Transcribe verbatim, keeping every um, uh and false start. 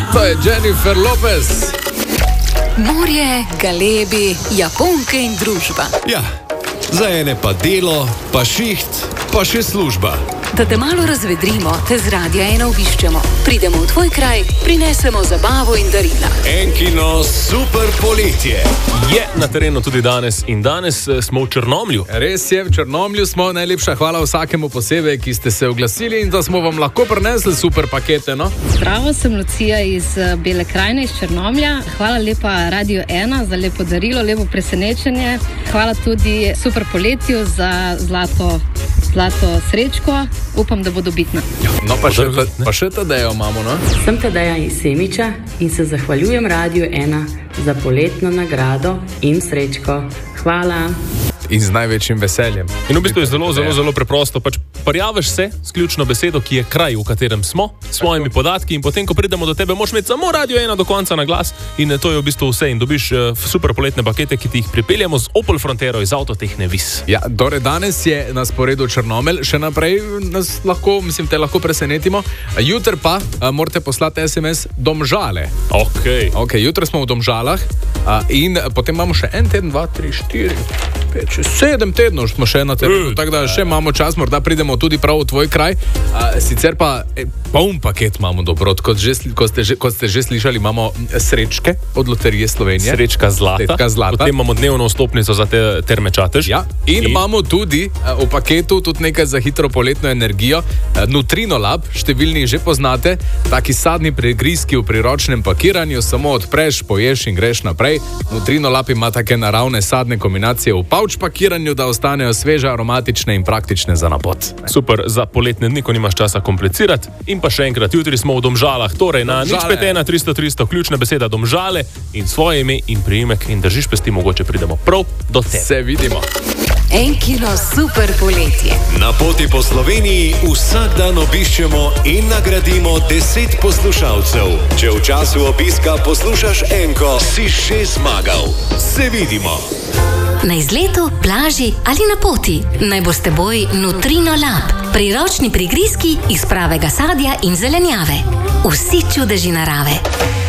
To je Jennifer Lopez. Morje, galebi, Japonke in družba. Ja, za ene pa delo, pa šiht, pa še služba. Da te malo razvedrimo, te z Radia ena obiščemo. Pridemo v tvoj kraj, prinesemo zabavo in darila. Enkino super poletje je na terenu tudi danes in danes smo v Črnomlju. Res je, v Črnomlju smo. Najlepša hvala vsakemu posebej, ki ste se oglasili in da smo vam lahko prinesli super pakete, no? Zdravo, sem Lucija iz Bele krajine, iz Črnomlja. Hvala lepa Radio ena za lepo darilo, lepo presenečenje. Hvala tudi super poletju za zlato, zlato srečko. Upam, da bo dobitna. No, pa še, pa še Tadejo imamo, no? Sem Tadeja iz Semiča in se zahvaljujem Radio ena za poletno nagrado in srečko. Hvala. In z največjim veseljem. In v bistvu je zelo, zelo, zelo preprosto. Pač prijaviš se s ključno besedo, ki je kraj, v katerem smo, s svojimi podatki in potem, ko pridemo do tebe, moraš imeti samo Radio ena do konca na glas in to je v bistvu vse. In dobiš uh, super poletne pakete, ki ti jih pripeljamo z Opel Frontero iz Avtotehne Vis. Ja, torej danes je na sporedu Črnomelj, še naprej nas lahko, mislim, te lahko presenetimo. Jutri pa uh, morate poslati es em es Domžale. Ok. Ok, jutri smo v Domžalah uh, in potem imamo še en teden, dva, tri, štiri, pet, šest, sedem tednov smo še na terenu, tako da še imamo čas, morda pridemo tudi prav v tvoj kraj. A, sicer pa e, poln paket imamo dobrot, kot, že, kot, ste že, kot ste že slišali, imamo srečke od Loterije Slovenije. Srečka zlata. Srečka zlata. Potem imamo dnevno vstopnico za te Terme Čatež. Ja. In, in imamo tudi a, v paketu tudi nekaj za hitro poletno energijo. A, Nutrino Lab, številni že poznate, taki sadni pregrizki v priročnem pakiranju, samo odpreš, poješ in greš naprej. Nutrino Lab ima take naravne sadne kombinacije v pavč pakiranju, da ostanejo sveže, aromatične in praktične za napot. Super za poletne dni, ko nimaš časa komplicirati. In pa še enkrat, jutri smo v Domžalah, torej na nič pet ena tristo tristo, ključna beseda Domžale in svoje ime in priimek in držiš pesti, mogoče pridemo prav do tebe. Se vidimo. Enkino super poletje. Na poti po Sloveniji vsak dan obiščemo in nagradimo deset poslušalcev. Če v času obiska poslušaš Enko, si še zmagal. Se vidimo. Na izletu, plaži ali na poti. Naj bo s teboj Nutrino Lab. Priročni prigrizki iz pravega sadja in zelenjave. Vsi čudeži narave.